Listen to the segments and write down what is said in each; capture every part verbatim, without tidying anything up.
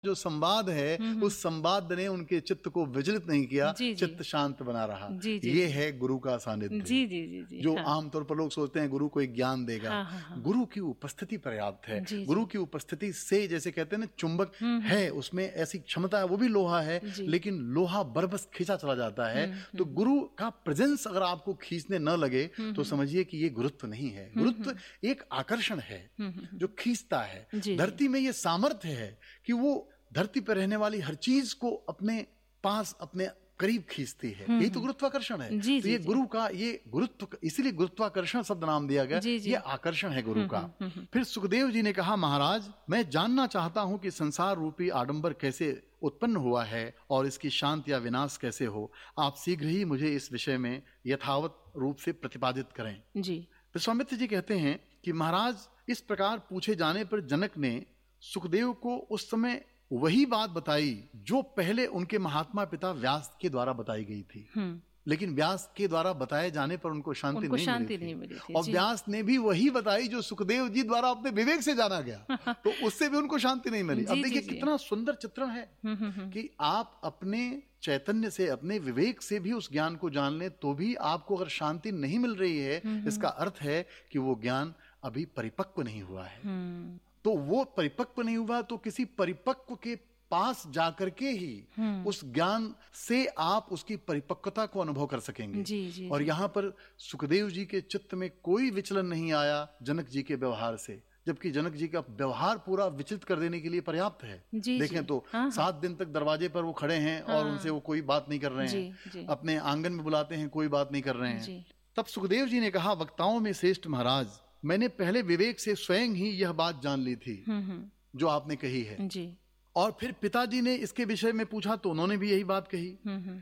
जो संवाद है उस संवाद ने उनके चित्त को विचलित नहीं किया, चित्त शांत बना रहा। जी, जी, ये है गुरु का सानिध्य। जी, जी, जी, जी, जो हाँ। आमतौर पर लोग सोचते हैं गुरु कोई ज्ञान देगा। हाँ, हाँ, हाँ। गुरु की उपस्थिति पर्याप्त है। जी, गुरु की उपस्थिति से, जैसे कहते हैं ना, चुंबक है, उसमें ऐसी क्षमता है, वो भी लोहा है, लेकिन लोहा बरबस खींचा चला जाता है। तो गुरु का प्रेजेंस अगर आपको खींचने न लगे तो समझिए कि ये गुरुत्व नहीं है। गुरुत्व एक आकर्षण है जो खींचता है। धरती में ये सामर्थ्य है कि वो धरती पर रहने वाली हर चीज को अपने पास, अपने करीब खींचती है। यही तो गुरुत्वाकर्षण है। जी, तो ये जी, गुरु का, ये गुरुत्व, इसीलिए गुरुत्वाकर्षण शब्द नाम दिया गया। जी, जी, ये आकर्षण है गुरु का। फिर सुखदेव जी ने कहा, महाराज, मैं जानना चाहता हूं कि संसार रूपी आडंबर कैसे उत्पन्न हुआ है और इसकी शांति या विनाश कैसे हो। आप शीघ्र ही मुझे इस विषय में यथावत रूप से प्रतिपादित करें। जी। विश्वामित्र जी कहते हैं कि महाराज, इस प्रकार पूछे जाने पर जनक ने सुखदेव को उस समय वही बात बताई जो पहले उनके महात्मा पिता व्यास के द्वारा बताई गई थी। लेकिन व्यास के द्वारा बताए जाने पर उनको शांति उनको नहीं, शांति मिली नहीं मिली थी। और व्यास ने भी वही बताई जो सुखदेव जी द्वारा अपने विवेक से जाना गया, तो उससे भी उनको शांति नहीं मिली। अब देखिए कितना सुंदर चित्रण है कि आप अपने चैतन्य से, अपने विवेक से भी उस ज्ञान को जान लें तो भी आपको अगर शांति नहीं मिल रही है, इसका अर्थ है कि वो ज्ञान अभी परिपक्व नहीं हुआ है। तो वो परिपक्व नहीं हुआ तो किसी परिपक्व के पास जाकर के ही उस ज्ञान से आप उसकी परिपक्वता को अनुभव कर सकेंगे। जी, जी, और यहाँ पर सुखदेव जी के चित्त में कोई विचलन नहीं आया जनक जी के व्यवहार से, जबकि जनक जी का व्यवहार पूरा विचलित कर देने के लिए पर्याप्त है। जी, देखें जी, तो हाँ, सात दिन तक दरवाजे पर वो खड़े हैं हाँ, और उनसे वो कोई बात नहीं कर रहे हैं। जी, जी, अपने आंगन में बुलाते हैं, कोई बात नहीं कर रहे हैं। तब सुखदेव जी ने कहा, वक्ताओं में श्रेष्ठ महाराज, मैंने पहले विवेक से स्वयं ही यह बात जान ली थी जो आपने कही है। जी। और फिर पिताजी ने इसके विषय में पूछा तो उन्होंने भी यही बात कही।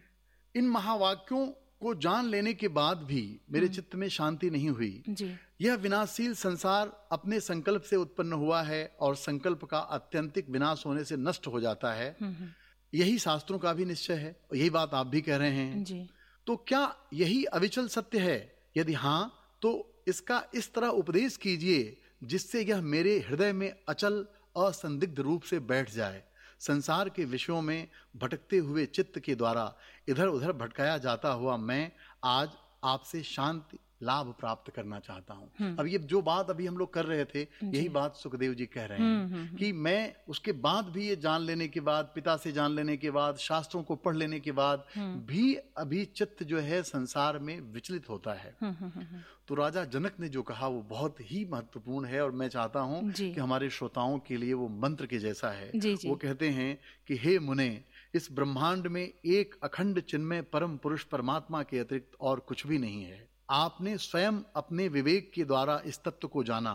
इन महावाक्यों को जान लेने के बाद भी मेरे चित्त में शांति नहीं हुई। जी। यह विनाशशील संसार अपने संकल्प से उत्पन्न हुआ है और संकल्प का अत्यंतिक विनाश होने से नष्ट हो जाता है। यही शास्त्रों का भी निश्चय है, यही बात आप भी कह रहे हैं। जी। तो क्या यही अविचल सत्य है? यदि हाँ, तो इसका इस तरह उपदेश कीजिए जिससे यह मेरे हृदय में अचल असंदिग्ध रूप से बैठ जाए। संसार के विषयों में भटकते हुए चित्त के द्वारा इधर उधर भटकाया जाता हुआ मैं आज आपसे शांति लाभ प्राप्त करना चाहता हूं। अब ये जो बात अभी हम लोग कर रहे थे, यही बात सुखदेव जी कह रहे हैं कि मैं उसके बाद भी, ये जान लेने के बाद, पिता से जान लेने के बाद, शास्त्रों को पढ़ लेने के बाद भी अभी चित्त जो है संसार में विचलित होता है। तो राजा जनक ने जो कहा वो बहुत ही महत्वपूर्ण है और मैं चाहता हूं कि हमारे श्रोताओं के लिए वो मंत्र के जैसा है। जी, जी। वो कहते हैं कि हे मुने, इस ब्रह्मांड में एक अखंड चिन्मय परम पुरुष परमात्मा के अतिरिक्त और कुछ भी नहीं है। आपने स्वयं अपने विवेक के द्वारा इस तत्व को जाना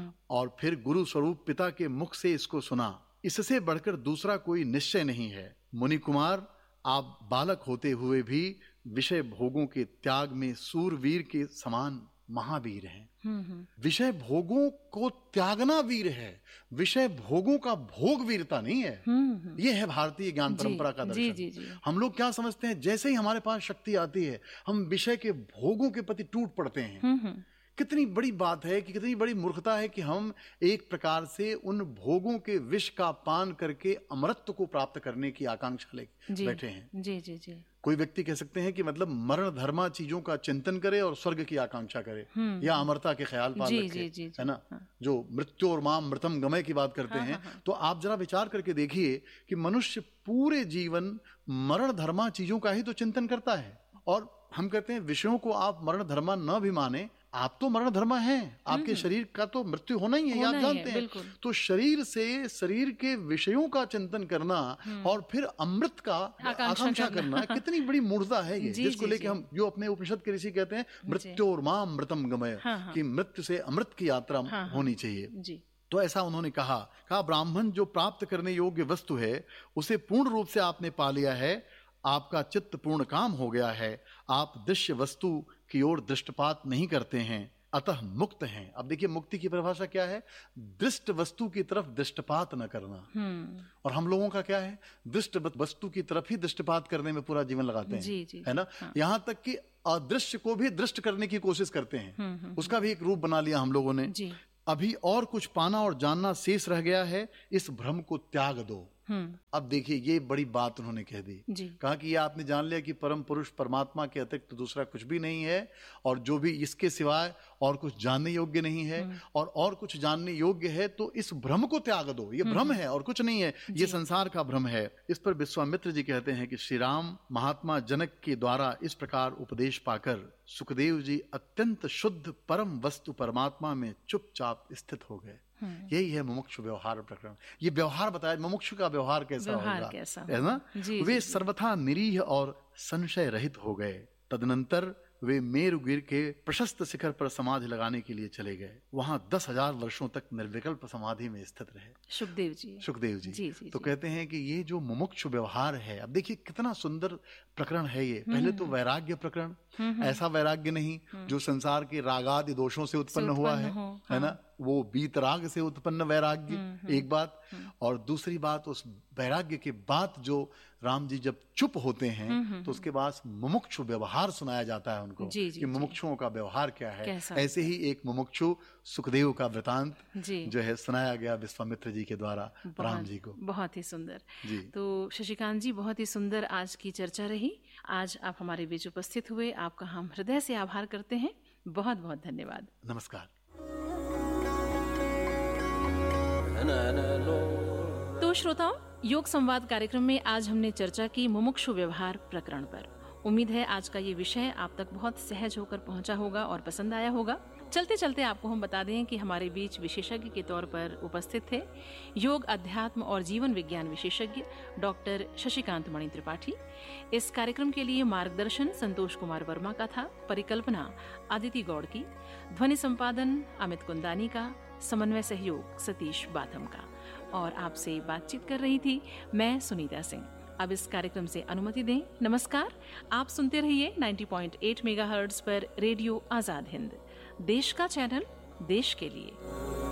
और फिर गुरु स्वरूप पिता के मुख से इसको सुना। इससे बढ़कर दूसरा कोई निश्चय नहीं है। मुनि कुमार, आप बालक होते हुए भी विषय भोगों के त्याग में सूरवीर के समान महावीर हैं। विषय भोगों को त्यागना वीर है, विषय भोगों का भोग वीरता नहीं है। ये है भारतीय ज्ञान परंपरा का दर्शन। जी, जी, जी। हम लोग क्या समझते हैं, जैसे ही हमारे पास शक्ति आती है हम विषय के भोगों के प्रति टूट पड़ते हैं। कितनी बड़ी बात है कि कितनी बड़ी मूर्खता है कि हम एक प्रकार से उन भोगों के विष का पान करके अमरत्व को प्राप्त करने की आकांक्षा लेके बैठे हैं। जी, जी, जी। कोई व्यक्ति कह सकते हैं कि मतलब मरण धर्मा चीजों का चिंतन करे और स्वर्ग की आकांक्षा करे या अमरता के ख्याल पाल रखे, है ना। हाँ। जो मृत्यु और माम मृतम गमय की बात करते हाँ, हैं हाँ, हाँ। तो आप जरा विचार करके देखिए कि मनुष्य पूरे जीवन मरण धर्मा चीजों का ही तो चिंतन करता है। और हम कहते हैं विषयों को आप मरण धर्मा न भी माने, आप तो मरण धर्मा हैं, आपके शरीर का तो मृत्यु होना ही है, होना आप जानते है, हैं। तो शरीर से शरीर के विषयों का चिंतन करना और फिर अमृत का आकांक्षा करना, कितनी बड़ी मूर्खता है ये, जिसको लेके हम, जो अपने उपनिषद के ऋषि कहते हैं मृत्यु और मां मृतम गमय, कि मृत्यु से अमृत की यात्रा होनी चाहिए। तो ऐसा उन्होंने कहा कहा ब्राह्मण जो प्राप्त करने योग्य वस्तु है उसे पूर्ण रूप से आपने पा लिया है। आपका चित्त पूर्ण काम हो गया है। आप दृश्य वस्तु की ओर दृष्टपात नहीं करते हैं, अतः मुक्त हैं। अब देखिए मुक्ति की परिभाषा क्या है, दृष्ट वस्तु की तरफ दृष्टपात न करना। और हम लोगों का क्या है, दृष्ट वस्तु की तरफ ही दृष्टपात करने में पूरा जीवन लगाते हैं। जी, जी, है ना। हाँ। यहाँ तक कि अदृश्य को भी दृष्ट करने की कोशिश करते हैं, उसका भी एक रूप बना लिया हम लोगों ने। जी। अभी और कुछ पाना और जानना शेष रह गया है, इस भ्रम को त्याग दो। अब देखिए ये बड़ी बात उन्होंने कह दी, कहा कि ये आपने जान लिया कि परम पुरुष परमात्मा के अतिरिक्त तो दूसरा कुछ भी नहीं है, और जो भी इसके सिवाय और कुछ जानने योग्य नहीं है, और और कुछ जानने योग्य है तो इस भ्रम को त्याग दो, ये भ्रम है और कुछ नहीं है, ये संसार का भ्रम है। इस पर विश्वामित्र जी कहते हैं कि श्री राम महात्मा जनक के द्वारा इस प्रकार उपदेश पाकर सुखदेव जी अत्यंत शुद्ध परम वस्तु परमात्मा में चुपचाप स्थित हो गए। यही है मुमुक्षु व्यवहार प्रकरण। ये व्यवहार बताया मुमुक्षु का व्यवहार कैसा व्यवहार होगा, कैसा है ना? वे सर्वथा निरीह और संशय रहित हो गए। तदनंतर वे मेरुगिर के प्रशस्त शिखर पर समाधि लगाने के लिए चले गए। वहां दस हजार वर्षों तक निर्विकल्प समाधि में स्थित रहे सुखदेव जी। सुखदेव जी, जी, जी तो जी। कहते हैं कि ये जो मुमुक्षु व्यवहार है, अब देखिए कितना सुंदर प्रकरण है ये। पहले तो वैराग्य प्रकरण, ऐसा वैराग्य नहीं जो संसार के रागादि दोषों से उत्पन्न हुआ है, है ना, वो बीतराग से उत्पन्न वैराग्य, एक बात। और दूसरी बात, उस वैराग्य के बाद जो राम जी जब चुप होते हैं तो उसके बाद मुमुक्षु व्यवहार सुनाया जाता है उनको, जी, जी, कि मुमुक्षुओं का व्यवहार क्या है। कैसा? ऐसे ही एक मुमुक्षु सुखदेव का वृतांत जी। जो है सुनाया गया विश्वामित्र जी के द्वारा राम जी को। बहुत ही सुंदर जी। तो शशिकांत जी, बहुत ही सुंदर आज की चर्चा रही। आज आप हमारे बीच उपस्थित हुए, आपका हम हृदय से आभार करते हैं। बहुत बहुत धन्यवाद। नमस्कार। तो श्रोताओं, योग संवाद कार्यक्रम में आज हमने चर्चा की मुमुक्षु व्यवहार प्रकरण पर। उम्मीद है आज का ये विषय आप तक बहुत सहज होकर पहुंचा होगा और पसंद आया होगा। चलते चलते आपको हम बता दें कि हमारे बीच विशेषज्ञ के तौर पर उपस्थित थे योग, अध्यात्म और जीवन विज्ञान विशेषज्ञ डॉक्टर शशिकांत मणि त्रिपाठी। इस कार्यक्रम के लिए मार्गदर्शन संतोष कुमार वर्मा का था, परिकल्पना अदिति गौड़ की, ध्वनि संपादन अमित कुंदानी का, समन्वय सहयोग सतीश बाथम का, और आपसे बातचीत कर रही थी मैं सुनीता सिंह। अब इस कार्यक्रम से अनुमति दें। नमस्कार। आप सुनते रहिए नब्बे पॉइंट आठ मेगाहर्ट्ज पर रेडियो आजाद हिंद, देश का चैनल देश के लिए।